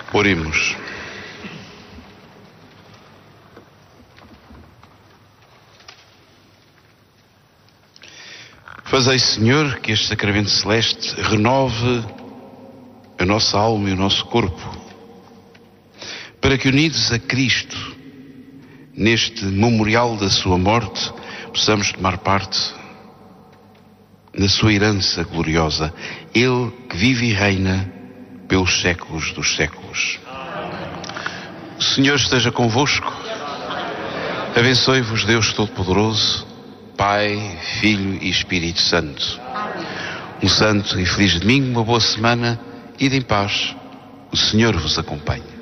Oremos. Fazei, Senhor, que este sacramento celeste renove a nossa alma e o nosso corpo, para que, unidos a Cristo, neste memorial da sua morte, possamos tomar parte na sua herança gloriosa. Ele que vive e reina pelos séculos dos séculos. O Senhor esteja convosco. Abençoe-vos Deus Todo-Poderoso, Pai, Filho e Espírito Santo. Um santo e feliz domingo, uma boa semana, ide em paz. O Senhor vos acompanhe.